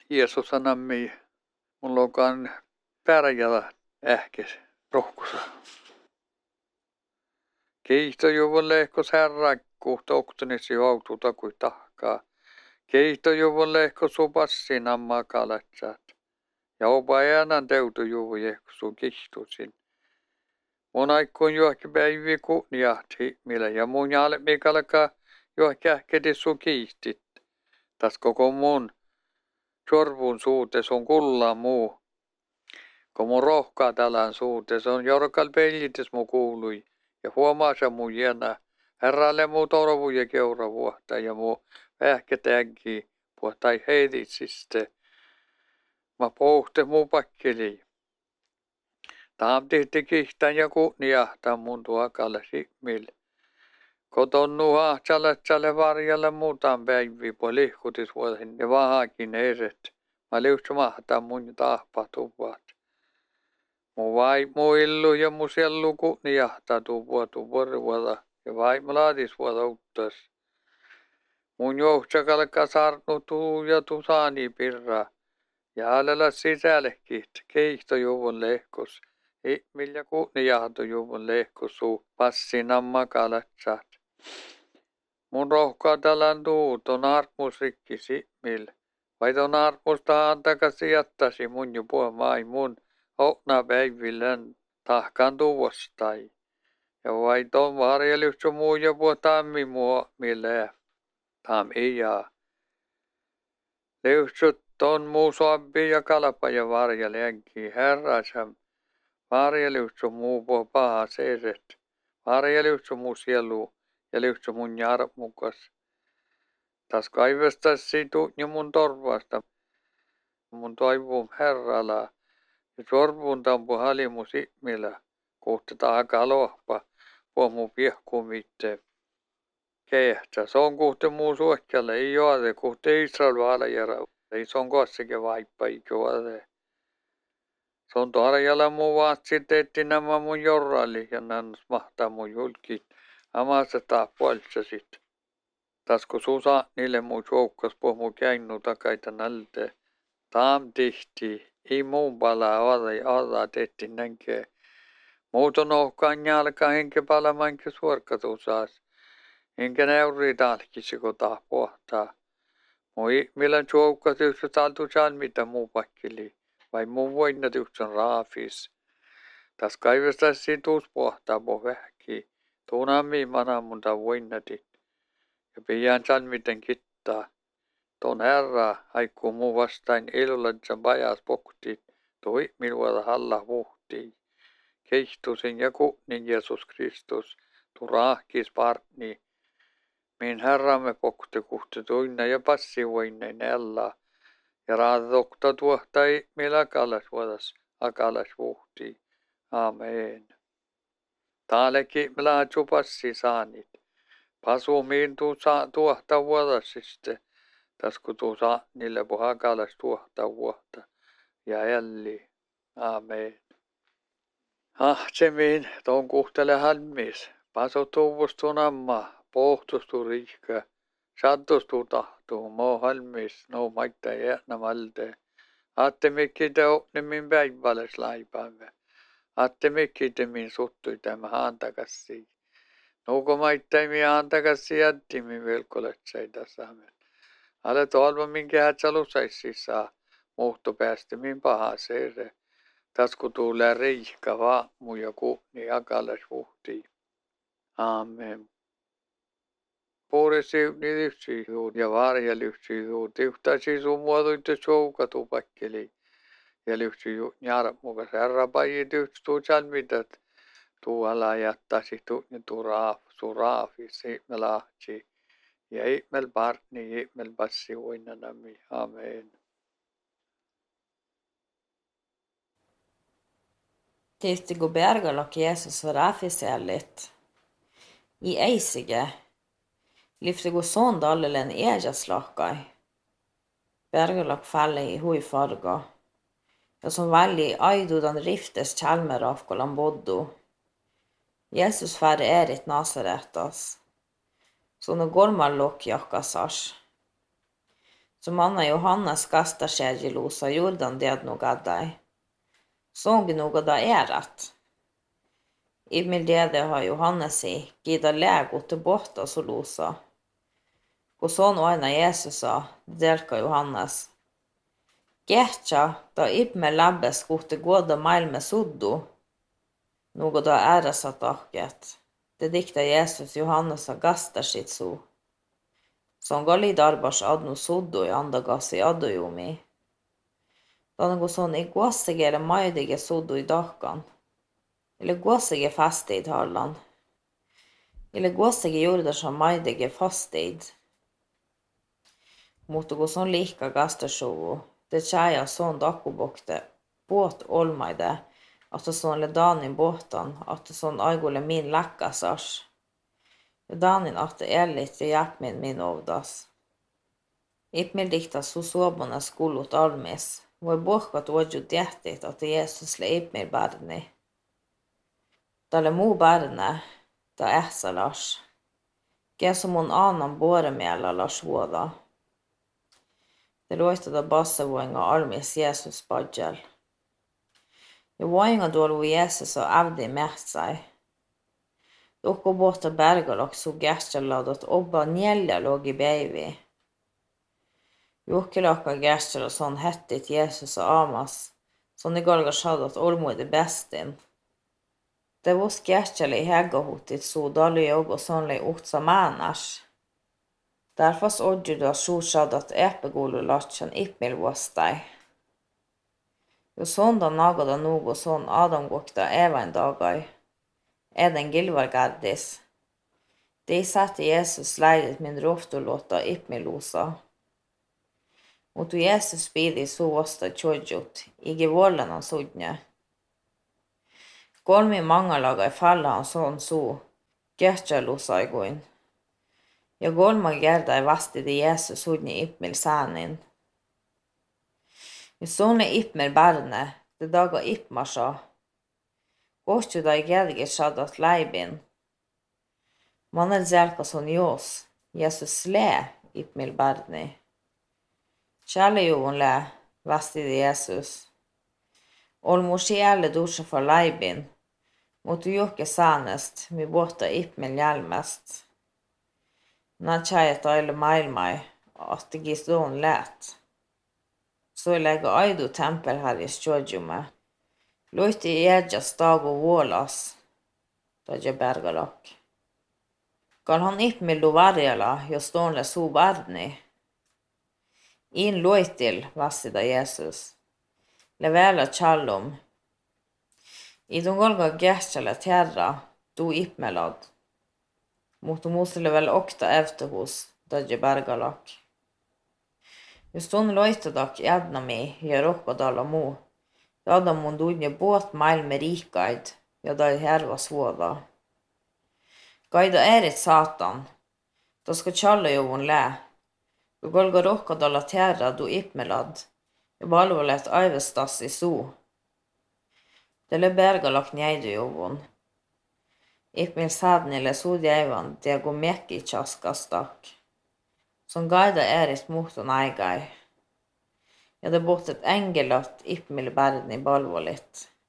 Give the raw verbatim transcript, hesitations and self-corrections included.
Jeesus anammi mulla onkaan pärjällä ähkes rohkusa. Kiihto juvun lehkos herrakku toktonisi joututa kuin tahkaa. Kiihto juvun lehkos supassin ammaa kalatsat. Ja opa äänan teutu juvu jehkusu kihtusin. Mun aikkuun johki päivi kunniahti millä ja mun jale mikalka johki ähketi su kiihtit. Tas koko mun sorvun suutes on kulla muu. Kun mun rohkaa tällään suutes on jorkal pellites mu kuului. Ja huomaasa mun jäänä. Herralle muu torvu ja keura vuotta ja muu vähkä täggi puhtai heiditsiste. Mä pohte muu pakkeli. Taam tehti kihtän ja kunniahtaa mun tuokalle simmil. Koton nuha tsälle varjalle muutaan päivi po lihkutis vuoden ja vahakin eret. Mä liuhtsu mahtaa mun tahpatuvat. Mu vai mu illu ja mu sellu kunniahtaa tuvua tuvua vuoda. Ja vai mä laadis vuoda uttas. Mun johtsakalka sarnu tuu ja tuu saani pirra. Ja alella sisällekit keihtojuvun lehkos. Ihmillä kunniahto juvun lehkosuu passin amma kalatsat. Mun rohkaa tällän tuu ton armus rikkisi mil. Vai ton armusta antakasi jättäsi mun jo puhe mai mun okna päivillän tahkan tuvostai. Ja vai ton varjelystö muu jo puhe tammi muu millä. Tam ei jaa. Leuhtsut ton muu soabbi ja kalpa ja varjelänki herrasam. Varjelystö muu puhe paha seiset. Varjelystö muu sielu ja lyhtsö mun jarmukas. Tas kaivestas situ ja mun torvasta. Mun toivum herrala. Ja sorvun tampu halimu simmillä. Kohta taaka lohpa. Puhe mu piehkumitte. Kehtä. Se on kohta muu suohkjalle. Ei joade. Kohta Israel valajara. Ei se on kossakin vaippa. Ei joade. Se on tarjalla muu vaatsi teetti nämä mun jorrali. Ja nannas mahtaa mun julkit. Amassa taa puolsasit. Tas kun susa niille muu joukkas puh muu käinnu takaita nalte. Taam tihti. Ei muun palaa oda ja oda tehti nänkee. Muuton ohkaan jalka henke palamanke suorkatusaas. Enkä näyri talkisi kun taa pohtaa. Moi millän joukkas yksä taltu saan mitä muu pakkili. Vai muu voinat yksän raafis. Tas kaivestas situus pohtaa po vähki. Tuunammi mana munta voinnatit. Ja pian saan miten kittaa. Ton herra aikku muu vastain ilulansa pajas poktit. Toi minulla halla vuhtii. Keihtusin ja kunnin Jeesus Kristus. Tu rahkis partni. Min herramme pokti kuhti tuinna ja passi voinnein ella. Ja raadokta tuohtai millä kalas vuodas akalas vuhtii. Amen. Taalekin millä passi saanit. Pasumiin tuu saa tuohta vuodasiste. Tas kun tuu saa niille pohakalas tuohta vuotta. Ja älli. Amen. Ahtsemiin ton kuhtele halmis. Paso tuvustun amma. Pohtustu riikka. Sattustu tahtuu. Mo halmis. No maita jäänä malte. Aatte mikki te opnimin päiväles laipaamme. Aatte mikki te min suttui tämä haantakassi. Nuuko maittaimi haantakassi jättimi velkoletseita saamen. Ale tolva minkä hätsälusaissi saa. Muhto päästä min paha seere. Tas kun tulee riikka vaamu ja kuhni akalas vuhtii. Amen. Puuresi yksi juut ja varjelyksi juut. Yhtäisi sun muotoitte soukatu pakkeli. Ja lyhti juut jarmukas. Herra pajit yhtuu salmitat. Tuu ala jättäisi tuu ja tuu raaf. Su raafi siimel ahti. Ja ihmel partni ihmel passi voinanami. Amen. Tietysti kun bergalok Jeesus var raafisellit. I eisige. Lyfte kun sondallelen ejaslakkai. Bergalok falle i hui farga. Ja som välli aidudan riftes kälmer av kolan boddu. Jesus färre erit Nasaretas. Så nu går man lock jakkasars. Som Anna Johannes kastasääjiluussa Jordan diadnogadai. Songi nugada erat. Imil diadeha Johannesi gida lägut borta solusa. Kun son aina Jeesusa delka Johannes. Gehtja da ibme labbes kohti goda maailme suddu. Nugada ärasatahket. Det dikta Jeesus Johannesa gastasit suu. Son gali darbas adnu suddu ja andagasi adujumi. Dann son i guassegere maidige suddu i dahkan. Eller guassege fastid hallan. Eller guassege jordarsa maidige fastid. Mutta kun son liikka gastashuvu, det tjäja son dakubokte båt olmaide, att son ledanin båtan, att son aigule min läkkasars. Danin att ellit ja jäpmin min ovdas. Ipmil dikta susobona skullut almis, voi bohkat oju tiettit, att Jeesus le ipmil barni. Tälle muu barne, ta ähsa lars. Keso mun annan boremiellä lars vuoda. Det låter da bassevoinga almis Jesus badjel. Ja voinga dolu Jesus og avdi med seg. Doko båta bergalok så gärtjaladot obba njelja låg i beivi. Jokkelaka gärtjala sån hettit Jesus og amas, sån i galga shadat olmoide bestin. Det var gärtjala i hegahotit så dalu jag og sån lei utsa manars. Därför odju da sjushadat epegulu latchan ipmil vastai. Jo sonda nagada nugo son Adam gokta evain dagai. Eden gilvargardis. De satte Jesus leidet min roftolåta ipmilusa. Mutta Jesus pidi suvasta tjodjut, igi vollan sudnje. Kolmi mangalaga falla han son su, gertjalusaiguin. Ja kolma gerda vastidi Jesus sudnje ipmil sanin. Ja sonne ipmil barne, det daga ipmasa. Kohtju da gerge shadat leibin. Manel zelka son jos, Jesus le ipmil barni. Kjærle jo le, vastidi Jesus. Olmoshi elle dusja for leibin, mot jokke sanest, mi båta ipmil hjelmest. Na tjajet aile mailmai, at det gisdon let. Så jeg legger aidu tempel her i stjodjume. Loiti edjas dag og vålas, da jeg bergalak. Kan han ipmil do varjala, jo stånle so barni. In loitil, vassida Jesus. Levela tjallum. I don golga gärtjala terra, do ipmelad. Mot musele vel okta efter hos, da jeg bergalak. Jo stån loitadak edna mi, jeg rokka dala mo. Ja da mun dunje båt mail med rikaid, ja da her var svoda. Gaida erit satan, da skal tjalla jo hun le. Du golga rokka dala terra du ipmelad, jo balvolet aivestas i so. Det le bergalak njeidu jo hun. Ipmil sadnile sudjeivan, det go mekki tjaskastak. Som gaida erit moton aigai. Ja det bort et engelat ipmil berden i balvolit.